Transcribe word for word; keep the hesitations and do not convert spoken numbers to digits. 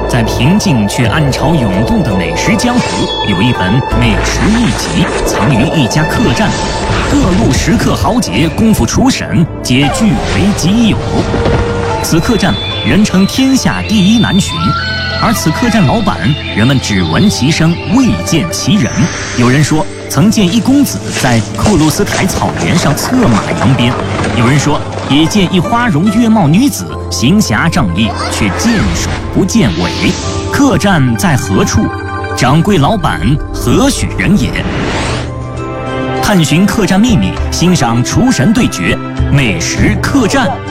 在平静却暗潮涌动的美食江湖，有一本美食秘籍藏于一家客栈，各路食客豪杰、功夫厨神皆据为己有。此客栈人称天下第一难寻，而此客栈老板，人们只闻其声，未见其人。有人说曾见一公子在库鲁斯台草原上策马扬鞭，有人说也见一花容月貌女子行侠仗义，却见首不见尾。客栈在何处？掌柜老板何许人也？探寻客栈秘密，欣赏厨神对决，美食客栈。